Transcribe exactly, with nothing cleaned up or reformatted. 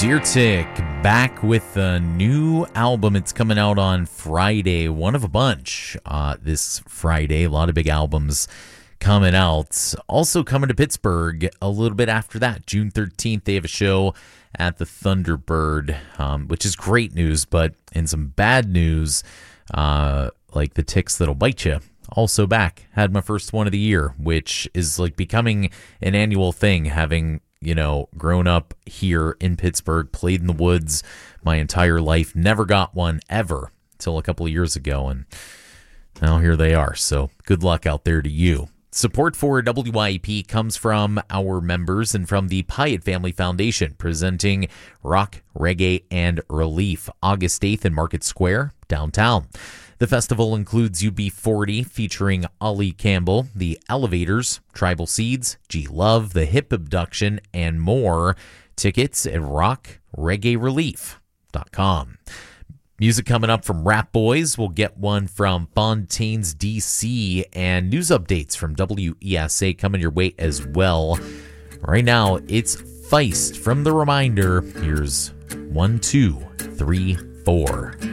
Deer Tick back with a new album. It's coming out on Friday, one of a bunch uh, this Friday. A lot of big albums coming out. Also coming to Pittsburgh a little bit after that, June thirteenth. They have a show at the Thunderbird, um, which is great news, but in some bad news, uh, like the Ticks That'll Bite You. Also back, had my first one of the year, which is like becoming an annual thing, having, you know, grown up here in Pittsburgh, played in the woods my entire life, never got one ever until a couple of years ago, and now here they are. So good luck out there to you. Support for W I E P comes from our members and from the Pyatt Family Foundation, presenting Rock, Reggae, and Relief, August eighth in Market Square, downtown. The festival includes U B forty featuring Ollie Campbell, The Elevators, Tribal Seeds, G Love, The Hip Abduction, and more. Tickets at rock reggae relief dot com. Music coming up from Rap Boys. We'll get one from Fontaine's D C, and news updates from W E S A coming your way as well. Right now, it's Feist from The Reminder. Here's one, two, three, four.